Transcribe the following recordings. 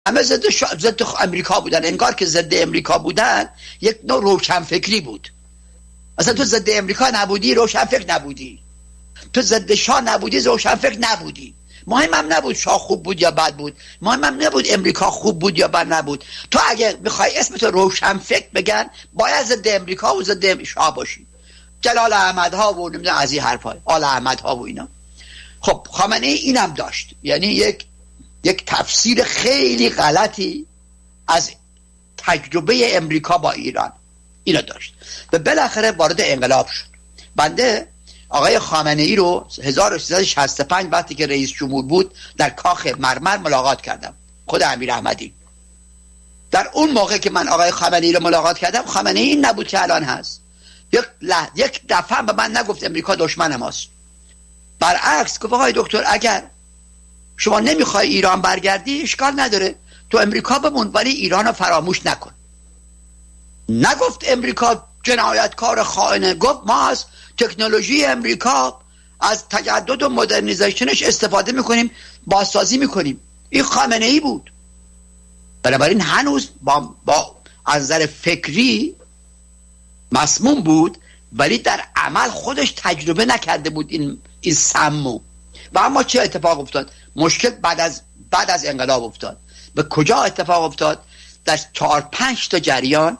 همه ضد امریکا بودن، انگار که ضد امریکا بودن یک نوع روشنفکری بود. اصلا تو ضد امریکا نبودی روشنفکر نبودی، تو ضد شاه نبودی روشنفکر نبودی. مهمم نبود شاه خوب بود یا بد بود، مهمم نبود امریکا خوب بود یا بد نبود. تو اگه میخوای اسمت روشنفکر بگن باید ضد امریکا و ضد شاه باشی، جلال احمدها و نمیدونم از این حرفا، آل احمدها و اینا. خب خامنه ای اینم داشت، یعنی یک تفسیر خیلی غلطی از تجربه امریکا با ایران اینا داشت و بالاخره وارد انقلاب شد. بنده آقای خامنه ای رو 1365 وقتی که رئیس جمهور بود در کاخ مرمر ملاقات کردم، خود امیر احمدی. در اون موقع که من آقای خامنه ای رو ملاقات کردم، خامنه ای این نبود که الان هست. یک دفعه به من نگفت امریکا دشمن ماست، برعکس گفت آقای دکتر اگر شما نمیخوای ایران برگردی اشکال نداره، تو امریکا بمون ولی ایران رو فراموش نکن. نگفت امریکا جنایتکار خائنه، گفت ما از تکنولوژی امریکا، از تجدد و مدرنیزیشنش استفاده میکنیم، بازسازی میکنیم. این خامنه ای بود. بنابراین هنوز با از نظر فکری مسموم بود ولی در عمل خودش تجربه نکرده بود این سمو. و اما چه اتفاق افتاد؟ مشکل بعد از انقلاب افتاد. به کجا اتفاق افتاد؟ در 4-5 تا جریان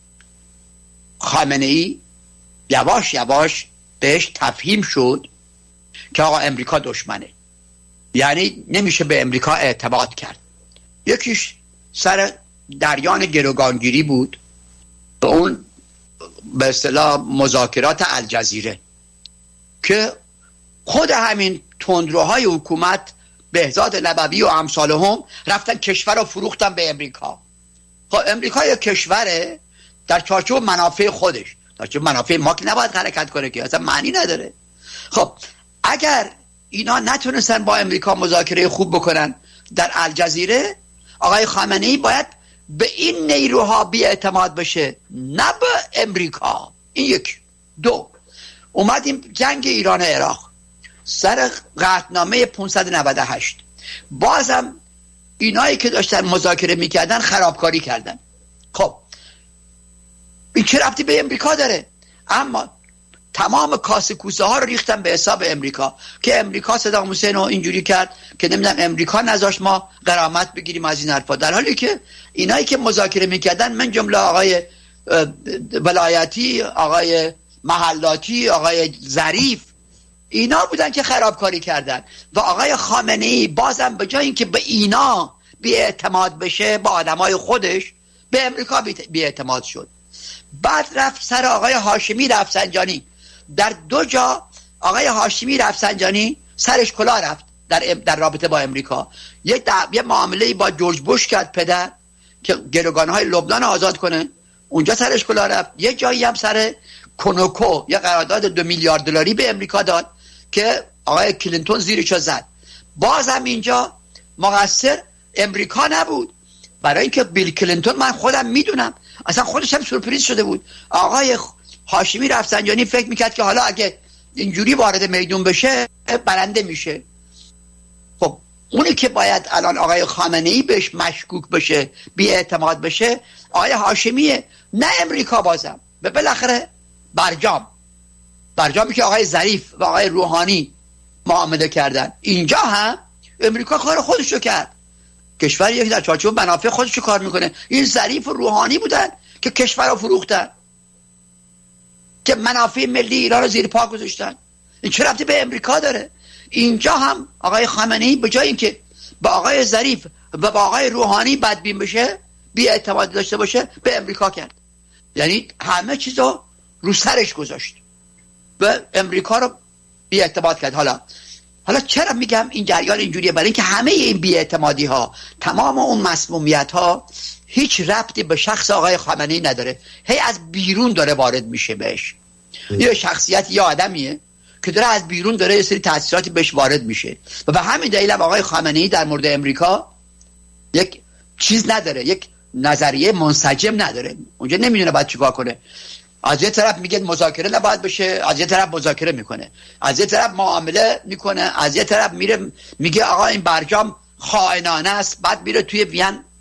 خامنه ای یواش یواش بهش تفهیم شد که آقا امریکا دشمنه، یعنی نمیشه به امریکا اعتماد کرد. یکیش سر جریان گروگانگیری بود، به اون به اصطلاح مذاکرات الجزیره که خود همین تندروهای حکومت بهزاد نبوی و امثالهم رفتن کشور رو فروختن به امریکا. خب امریکا یک کشوره در چارچوب منافع خودش، در چارچوب منافع ما که نباید حرکت کنه که اصلا معنی نداره. خب اگر اینا نتونستن با امریکا مذاکره خوب بکنن در الجزیره، آقای خامنه ای باید به این نیروها بی اعتماد بشه، نه به امریکا. این یک. دو، اومدیم جنگ ایران و عراق سر قطعنامه 598، بازم اینایی که داشتن مذاکره میکردن خرابکاری کردن. خب این چه ربطی به امریکا داره؟ اما تمام کاسه کوسه ها رو ریختن به حساب امریکا که امریکا صدام حسین رو اینجوری کرد که نمیدونم امریکا نذاشت ما غرامت بگیریم از این حرفا، در حالی که اینایی که مذاکره میکردن من جمله آقای ولایتی، آقای محلاتی، آقای ظریف، اینا بودن که خرابکاری کردن. و آقای خامنه ای بازم به جای اینکه به اینا بی اعتماد بشه، با آدمای خودش به امریکا بی اعتماد شد. بعد رفت سر آقای هاشمی رفسنجانی. در 2 جا آقای هاشمی رفسنجانی سرش کلا رفت در رابطه با امریکا. یه معامله با جورج بوش کرد پدر که گروگانهای لبنان آزاد کنه، اونجا سرش کلا رفت. یه جایی هم سر کنوکو یه قرارداد 2 میلیارد دلاری به امریکا داد که آقای کلینتون زیرش زد. بازم اینجا مقصر امریکا نبود، برای اینکه بیل کلینتون من خودم میدونم اصلا خودش هم سورپرایز شده بود. آقای هاشمی رفسنجانی فکر میکرد که حالا اگه اینجوری وارد میدون بشه برنده میشه. خب اونی که باید الان آقای خامنه ای بهش مشکوک بشه، بی اعتماد بشه، آقای هاشمیه، نه امریکا. بازم به بالاخره برجامی که آقای ظریف و آقای روحانی معامله کردن، اینجا هم امریکا کار خودشو کرد. کشور یکی در چارچوب منافع خودشو کار میکنه. این ظریف و روحانی بودن که کشور رو فروختن، که منافع ملی ایران رو زیر پا گذاشتن. این چه ربطی به امریکا داره؟ اینجا هم آقای خامنه ای به جای اینکه با آقای ظریف و با آقای روحانی بدبین بشه، بی اعتماد داشته باشه، به امریکا کرد. یعنی همه چیزو رو سرش گذاشت و امریکا رو بی اعتماد کرد. حالا چرا میگم این جریان اینجوریه؟ برای اینکه همه این بی اعتمادی ها، تمام اون مسمومیت ها هیچ ربطی به شخص آقای خامنه ای نداره، هی از بیرون داره وارد میشه بهش. یه شخصیت، یه آدمیه که داره از بیرون داره یه سری تاثیراتی بهش وارد میشه و به همین دلیل هم آقای خامنه ای در مورد امریکا یک چیز نداره، یک نظریه منسجم نداره. اونجا نمیدونه باید چیکار کنه. از یه طرف میگه مذاکره نباید بشه، از یه طرف مذاکره میکنه، از یه طرف معامله میکنه، از یه طرف میره میگه آقا این برجام خائنانه است، بعد میره توی وین